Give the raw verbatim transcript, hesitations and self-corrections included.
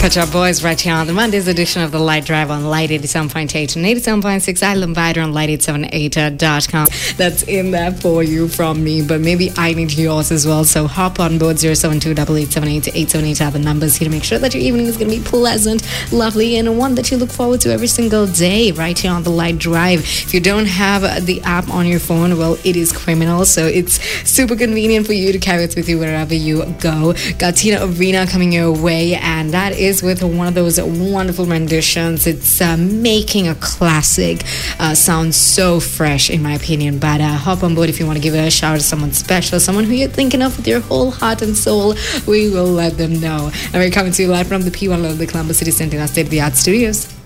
Pet Shop Boys right here on the Monday's edition of the Light Drive on Light eighty-seven point eight and eighty-seven point six. I love Vider on light eight seven eight dot com. That's in there for you from me, but maybe I need yours as well. So hop on board. Zero seven two eight eight seven eight eight seven eight are the numbers here to make sure that your evening is going to be pleasant, lovely, and one that you look forward to every single day right here on the Light Drive. If you don't have the app on your phone, well, it is criminal, so it's super convenient for you to carry it with you wherever you go. Got Tina Arena coming your way, and that is with one of those wonderful renditions. It's uh, making a classic uh, sound so fresh, in my opinion. But uh, hop on board if you want to give it a shout to someone special, someone who you're thinking of with your whole heart and soul. We will let them know. And we're coming to you live from the P one Level, the Columbus City Center, in our state-of-the-art studios.